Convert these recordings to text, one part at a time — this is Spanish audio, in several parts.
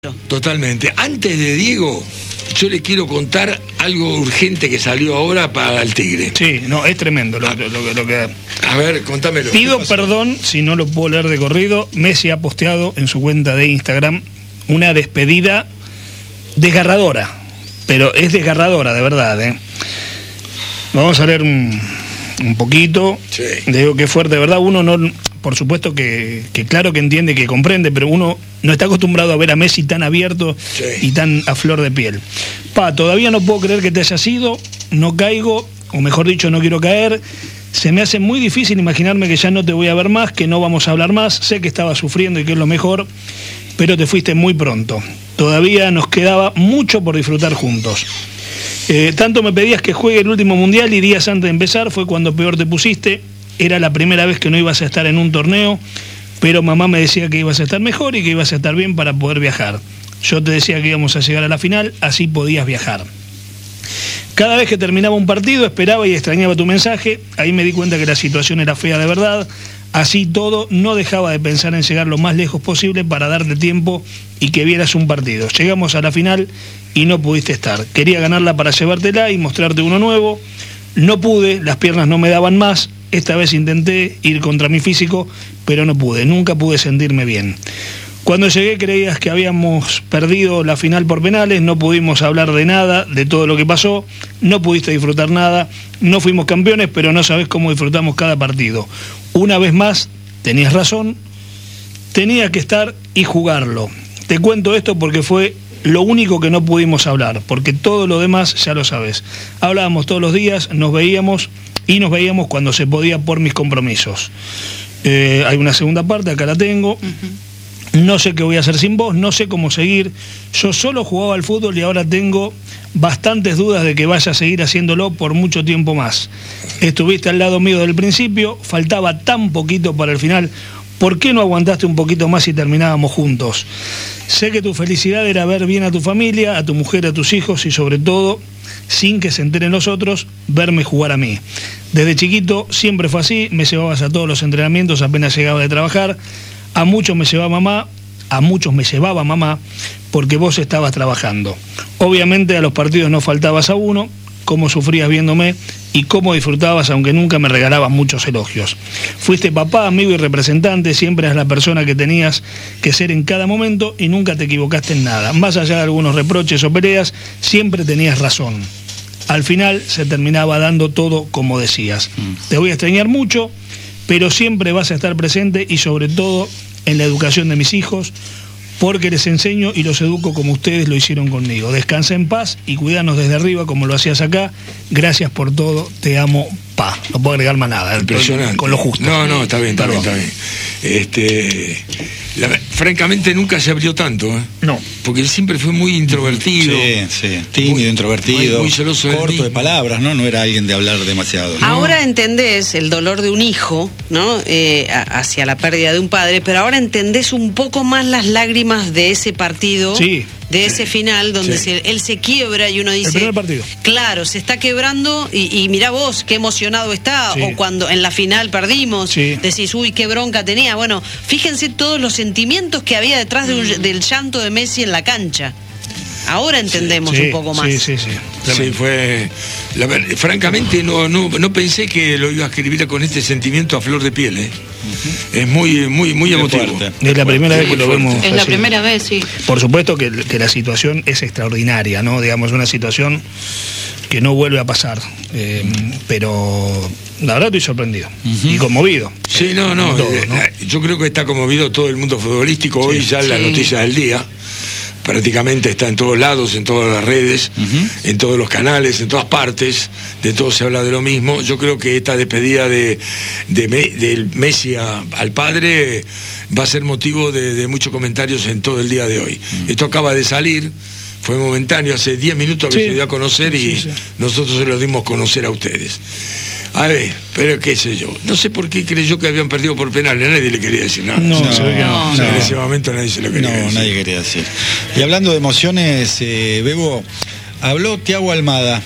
Totalmente. Antes de Diego, yo le quiero contar algo urgente que salió ahora para el Tigre. Sí, no, es tremendo lo que... A ver, contámelo. Pido perdón si no lo puedo leer de corrido. Messi ha posteado en su cuenta de Instagram una despedida desgarradora, pero es desgarradora, de verdad, ¿eh? Vamos a leer un poquito. Sí. Digo que fuerte, de verdad. Uno no, por supuesto que claro que entiende, que comprende, pero uno no está acostumbrado a ver a Messi tan abierto, sí, y tan a flor de piel. Todavía no puedo creer que te hayas ido, no caigo, o mejor dicho, no quiero caer. Se me hace muy difícil imaginarme que ya no te voy a ver más, que no vamos a hablar más. Sé que estabas sufriendo y que es lo mejor, pero te fuiste muy pronto. Todavía nos quedaba mucho por disfrutar juntos. Tanto me pedías que juegue el último mundial y días antes de empezar fue cuando peor te pusiste. Era la primera vez que no ibas a estar en un torneo, pero mamá me decía que ibas a estar mejor y que ibas a estar bien para poder viajar. Yo te decía que íbamos a llegar a la final, así podías viajar. Cada vez que terminaba un partido esperaba y extrañaba tu mensaje. Ahí me di cuenta que la situación era fea de verdad. Así todo, no dejaba de pensar en llegar lo más lejos posible para darte tiempo y que vieras un partido. Llegamos a la final y no pudiste estar. Quería ganarla para llevártela y mostrarte uno nuevo. No pude, las piernas no me daban más. Esta vez intenté ir contra mi físico, pero no pude. Nunca pude sentirme bien. Cuando llegué creías que habíamos perdido la final por penales, no pudimos hablar de nada, de todo lo que pasó, no pudiste disfrutar nada, no fuimos campeones, pero no sabés cómo disfrutamos cada partido. Una vez más, tenías razón, tenía que estar y jugarlo. Te cuento esto porque fue lo único que no pudimos hablar, porque todo lo demás ya lo sabes. Hablábamos todos los días, nos veíamos cuando se podía por mis compromisos. Hay una segunda parte, acá la tengo. No sé qué voy a hacer sin vos, no sé cómo seguir. Yo solo jugaba al fútbol y ahora tengo bastantes dudas de que vaya a seguir haciéndolo por mucho tiempo más. Estuviste al lado mío del principio, faltaba tan poquito para el final. ¿Por qué no aguantaste un poquito más y terminábamos juntos? Sé que tu felicidad era ver bien a tu familia, a tu mujer, a tus hijos y sobre todo, sin que se enteren los otros, verme jugar a mí. Desde chiquito siempre fue así, me llevabas a todos los entrenamientos apenas llegaba de trabajar. A muchos me llevaba mamá porque vos estabas trabajando. Obviamente a los partidos no faltabas a uno, cómo sufrías viéndome y cómo disfrutabas aunque nunca me regalabas muchos elogios. Fuiste papá, amigo y representante, siempre eras la persona que tenías que ser en cada momento y nunca te equivocaste en nada. Más allá de algunos reproches o peleas, siempre tenías razón. Al final se terminaba dando todo como decías. Te voy a extrañar mucho, pero siempre vas a estar presente y sobre todo en la educación de mis hijos, porque les enseño y los educo como ustedes lo hicieron conmigo. Descansa en paz y cuidanos desde arriba como lo hacías acá. Gracias por todo, te amo, pa. No puedo agregar más nada. Impresionante. Con lo justo. No, está bien. Francamente nunca se abrió tanto, ¿eh? No. Porque él siempre fue muy introvertido. Sí, tímido, introvertido, muy celoso corto de palabras, ¿no? No era alguien de hablar demasiado, ¿no? Ahora entendés el dolor de un hijo, ¿no? Hacia la pérdida de un padre, pero ahora entendés un poco más las lágrimas de ese partido. Sí. De ese final donde él se quiebra y uno dice, el primer partido. Claro, se está quebrando y mirá vos qué emocionado está, o cuando en la final perdimos, decís, uy, qué bronca tenía. Bueno, fíjense todos los sentimientos que había detrás del llanto de Messi en la cancha. Ahora entendemos un poco más. Sí, fue... francamente no pensé que lo iba a escribir con este sentimiento a flor de piel, ¿eh? Es muy emotivo. Fuerte. Es la primera vez que lo vemos. Es la primera vez, sí. Por supuesto que la situación es extraordinaria, ¿no? Digamos, una situación que no vuelve a pasar. Pero la verdad estoy sorprendido y conmovido. Sí, no. Yo creo que está conmovido todo el mundo futbolístico. Hoy ya la noticia del día. Prácticamente está en todos lados, en todas las redes, en todos los canales, en todas partes, de todo se habla de lo mismo. Yo creo que esta despedida de Messi al padre va a ser motivo de muchos comentarios en todo el día de hoy. Esto acaba de salir, fue momentáneo, hace 10 minutos que se dio a conocer y nosotros se lo dimos a conocer a ustedes. A ver, pero qué sé yo. No sé por qué creyó que habían perdido por penales. Nadie le quería decir nada. No. En ese momento nadie se lo quería decir. Nadie quería decir. Y hablando de emociones, Bebo, habló Thiago Almada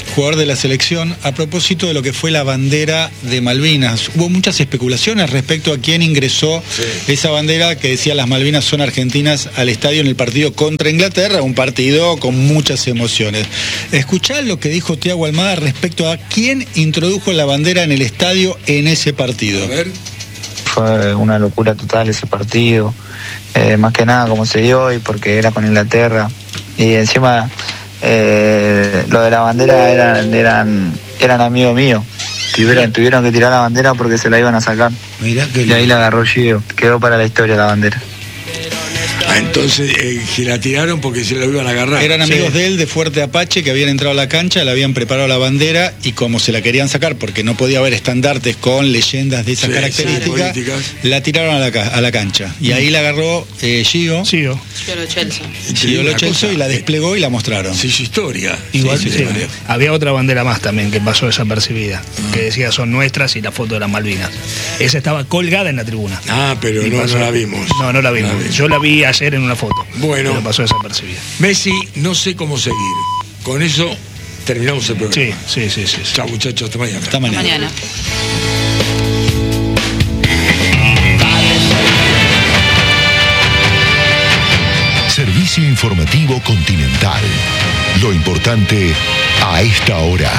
jugador de la selección, a propósito de lo que fue la bandera de Malvinas. Hubo muchas especulaciones respecto a quién ingresó esa bandera que decía las Malvinas son argentinas al estadio en el partido contra Inglaterra, un partido con muchas emociones. Escuchá lo que dijo Thiago Almada respecto a quién introdujo la bandera en el estadio en ese partido. A ver. Fue una locura total ese partido, más que nada como se dio y porque era con Inglaterra. Y encima lo de la bandera eran amigos míos. Tuvieron que tirar la bandera porque se la iban a sacar. Mirá que y ahí la agarró Gio. Quedó para la historia la bandera. Entonces la tiraron porque se la iban a agarrar. Eran amigos de él de Fuerte Apache que habían entrado a la cancha, le habían preparado la bandera y como se la querían sacar porque no podía haber estandartes con leyendas de esas características, la tiraron a la cancha. Y ahí la agarró Gio Lo Celso y la desplegó y la mostraron. Sí, su historia. Igual había otra bandera más también que pasó desapercibida, que decía son nuestras y la foto de las Malvinas. Esa estaba colgada en la tribuna. Pero no la vimos. No la vimos. Yo la vi ayer en una foto. Bueno, pero pasó desapercibida. Messi, no sé cómo seguir. Con eso terminamos el programa. Sí. Chao, muchachos, hasta mañana. Hasta mañana. Servicio informativo Continental. Lo importante a esta hora.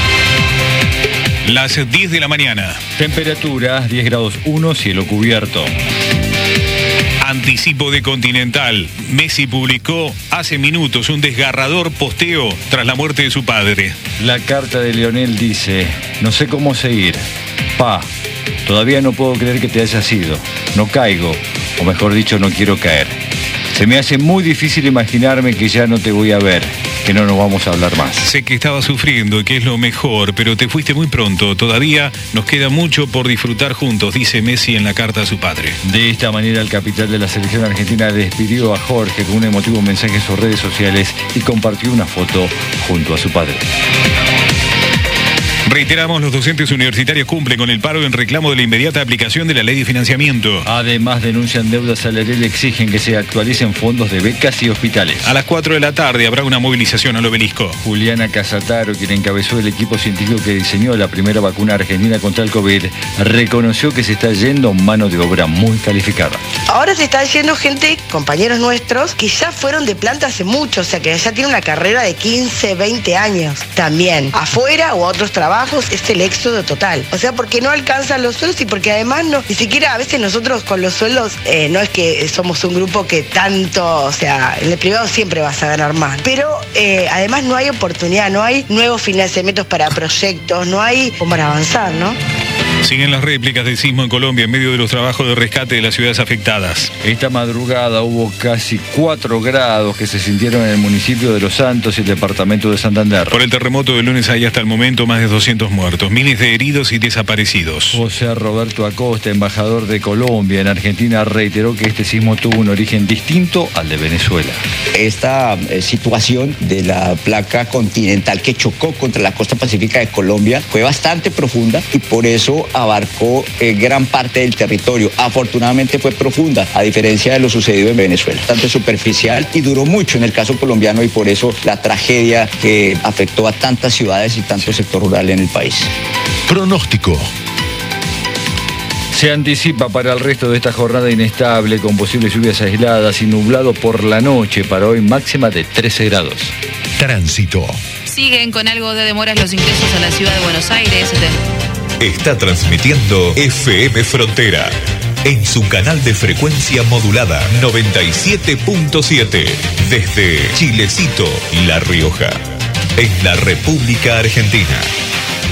Las 10 de la mañana. Temperatura 10 grados 1, cielo cubierto. Anticipo de Continental. Messi publicó hace minutos un desgarrador posteo tras la muerte de su padre. La carta de Lionel dice: no sé cómo seguir. Todavía no puedo creer que te hayas ido. No caigo, o mejor dicho, no quiero caer. Se me hace muy difícil imaginarme que ya no te voy a ver, que no nos vamos a hablar más. Sé que estabas sufriendo y que es lo mejor, pero te fuiste muy pronto. Todavía nos queda mucho por disfrutar juntos, dice Messi en la carta a su padre. De esta manera, el capitán de la selección argentina despidió a Jorge con un emotivo mensaje en sus redes sociales y compartió una foto junto a su padre. Reiteramos, los docentes universitarios cumplen con el paro en reclamo de la inmediata aplicación de la ley de financiamiento. Además, denuncian deuda salarial y exigen que se actualicen fondos de becas y hospitales. A las 4 de la tarde habrá una movilización al Obelisco. Juliana Casataro, quien encabezó el equipo científico que diseñó la primera vacuna argentina contra el COVID, reconoció que se está yendo mano de obra muy calificada. Ahora se está yendo gente, compañeros nuestros, que ya fueron de planta hace mucho, o sea que ya tienen una carrera de 15, 20 años. También, afuera o a otros trabajos, es el éxodo total. O sea, porque no alcanzan los sueldos y porque además ni siquiera a veces nosotros con los sueldos, no es que somos un grupo que tanto, o sea, en el privado siempre vas a ganar más. Pero además no hay oportunidad, no hay nuevos financiamientos para proyectos, no hay como para avanzar, ¿no? Siguen las réplicas del sismo en Colombia en medio de los trabajos de rescate de las ciudades afectadas. Esta madrugada hubo casi 4 grados que se sintieron en el municipio de Los Santos y el departamento de Santander. Por el terremoto del lunes hay hasta el momento más de 200 muertos, miles de heridos y desaparecidos. José Roberto Acosta, embajador de Colombia en Argentina, reiteró que este sismo tuvo un origen distinto al de Venezuela. Esta situación de la placa continental que chocó contra la costa pacífica de Colombia fue bastante profunda y por eso abarcó gran parte del territorio. Afortunadamente fue profunda, a diferencia de lo sucedido en Venezuela. Bastante superficial y duró mucho en el caso colombiano y por eso la tragedia que afectó a tantas ciudades y tanto sector rural en el país. Pronóstico. Se anticipa para el resto de esta jornada inestable con posibles lluvias aisladas y nublado por la noche. Para hoy máxima de 13 grados. Tránsito. Siguen con algo de demoras los ingresos a la ciudad de Buenos Aires. Está transmitiendo FM Frontera en su canal de frecuencia modulada 97.7 desde Chilecito, La Rioja, en la República Argentina.